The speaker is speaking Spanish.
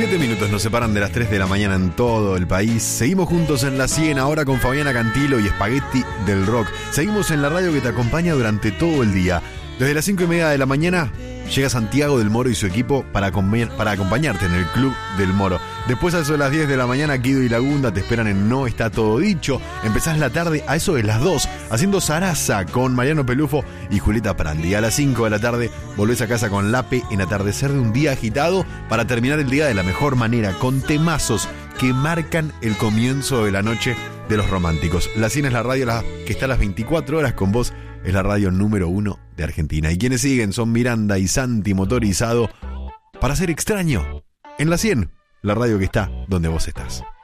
7 minutos nos separan de las 3 de la mañana en todo el país. Seguimos juntos en la 100, ahora con Fabiana Cantilo y Spaghetti del Rock. Seguimos en la radio que te acompaña durante todo el día. Desde las 5:30 de la mañana llega Santiago del Moro y su equipo para acompañarte en el Club del Moro. Después, a eso de las 10 de la mañana, Guido y Lagunda te esperan en No Está Todo Dicho. Empezás la tarde a eso de las 2 haciendo Zaraza con Mariano Pelufo y Julieta Prandi. A las 5 de la tarde volvés a casa con Lape en Atardecer de un Día Agitado para terminar el día de la mejor manera, con temazos que marcan el comienzo de la noche de los románticos. La 100 es la radio que está a las 24 horas con vos. Es la radio número 1 de Argentina. Y quienes siguen son Miranda y Santi Motorizado para ser extraño en la 100, la radio que está donde vos estás.